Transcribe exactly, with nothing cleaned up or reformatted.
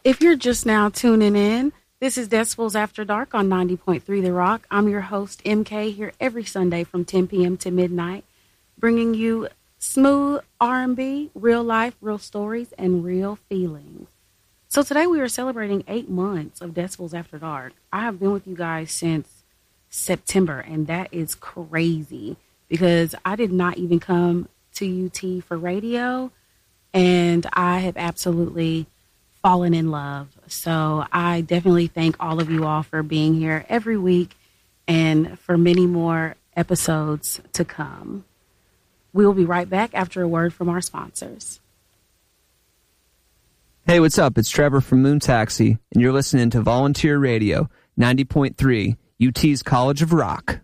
If you're just now tuning in, this is Decibels After Dark on ninety point three The Rock. I'm your host, M K, here every Sunday from ten p.m. to midnight, bringing you smooth R and B, real life, real stories, and real feelings. So today we are celebrating eight months of Decibels After Dark. I have been with you guys since September, and that is crazy because I did not even come to U T for radio, and I have absolutely fallen in love. So I definitely thank all of you all for being here every week and for many more episodes to come. We will be right back after a word from our sponsors. Hey, what's up? It's Trevor from Moon Taxi, and you're listening to Volunteer Radio, ninety point three, U T's College of Rock.